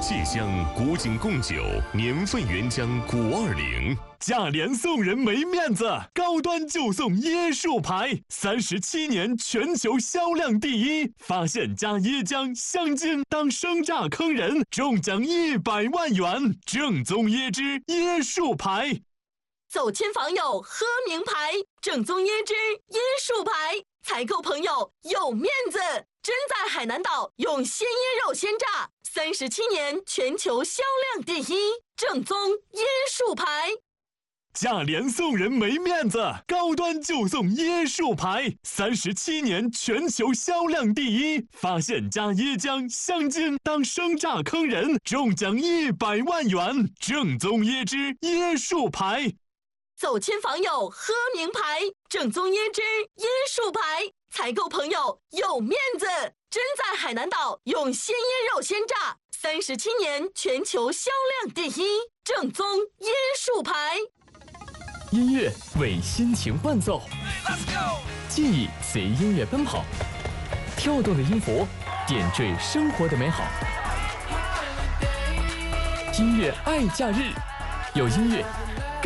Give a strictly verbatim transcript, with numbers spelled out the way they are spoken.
芥香古井贡酒，年份原浆古二零。 价廉送人没面子，高端就送椰树牌，三十七年全球销量第一。发现加椰浆、香精当生榨坑人，中奖一百万元。正宗椰汁椰树牌。 走亲访友喝名牌，正宗椰汁椰树牌，采购朋友有面子。真在海南岛用鲜椰肉鲜榨，三十七年全球销量第一，正宗椰树牌。 价廉送人没面子，高端就送椰树牌，三十七年全球销量第一。发现加椰浆、香精当生榨坑人，中奖一百万元。正宗椰汁椰树牌。 走亲访友喝名牌，正宗椰汁椰树牌，采购朋友有面子。真在海南岛用鲜椰肉鲜榨，三十七年全球销量第一，正宗椰树牌。 音乐为心情伴奏，记忆随音乐奔跑，跳动的音符点缀生活的美好。音乐爱假日，有音乐